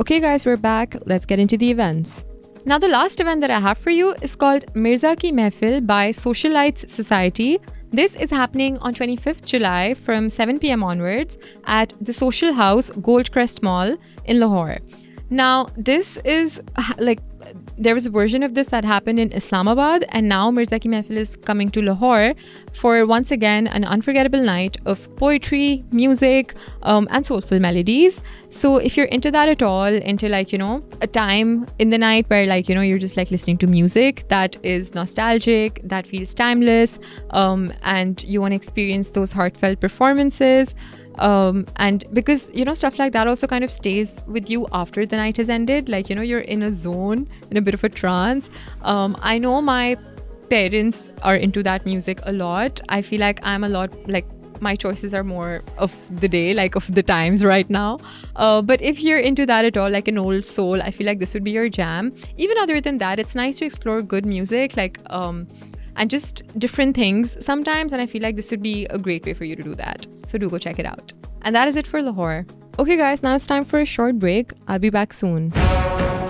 Okay guys, we're back. Let's get into the events. Now the last event that I have for you is called Mirza Ki Mehfil by Socialites Society. This is happening on 25th July from 7 p.m. onwards at the Social House, Goldcrest Mall in Lahore. Now this is like, there was a version of this that happened in Islamabad, and now Mirza Ki Mehfil is coming to Lahore for once again an unforgettable night of poetry, music, and soulful melodies. So if you're into that at all, into like, you know, a time in the night where like, you know, you're just like listening to music that is nostalgic, that feels timeless, and you want to experience those heartfelt performances, and because, you know, stuff like that also kind of stays with you after the night has ended, like, you know, you're in a zone, in a bit of a trance. I know my parents are into that music a lot. I feel like I'm a lot, like, my choices are more of the day, like of the times right now, but if you're into that at all, like an old soul, I feel like this would be your jam. Even other than that, it's nice to explore good music, like and just different things sometimes, and I feel like this would be a great way for you to do that. So do go check it out. And that is it for Lahore. Okay guys, now it's time for a short break. I'll be back soon.